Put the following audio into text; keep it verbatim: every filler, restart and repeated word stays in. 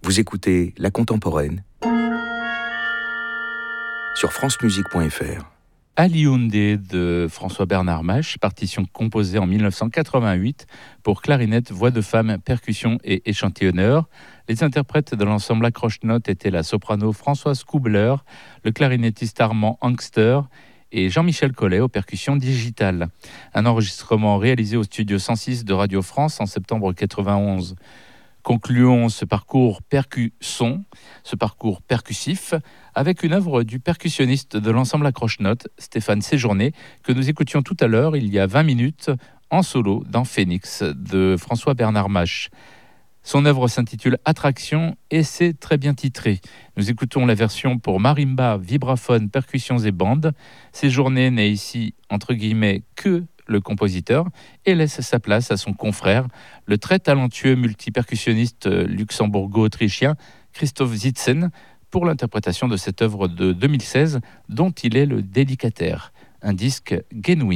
Vous écoutez La Contemporaine sur francemusique point f r. Aliundé de François-Bernard Mache, partition composée en dix-neuf cent quatre-vingt-huit pour clarinette, voix de femme, percussion et échantillonneur. Les interprètes de l'ensemble accroche-notes étaient la soprano Françoise Koubler, le clarinettiste Armand Angster et Jean-Michel Collet aux percussions digitales. Un enregistrement réalisé au studio cent six de Radio France en septembre quatre-vingt-onze. Concluons ce parcours percusson, ce parcours percussif, avec une œuvre du percussionniste de l'ensemble accroche-notes, Stéphane Séjourné, que nous écoutions tout à l'heure, il y a vingt minutes, en solo dans Phénix, de François-Bernard Mache. Son œuvre s'intitule Attraction et c'est très bien titré. Nous écoutons la version pour marimba, vibraphone, percussions et bandes. Séjourné n'est ici, entre guillemets, que le compositeur, et laisse sa place à son confrère, le très talentueux multipercussionniste luxembourgo-autrichien Christoph Zitzen, pour l'interprétation de cette œuvre de deux mille seize, dont il est le dédicataire, un disque genuin.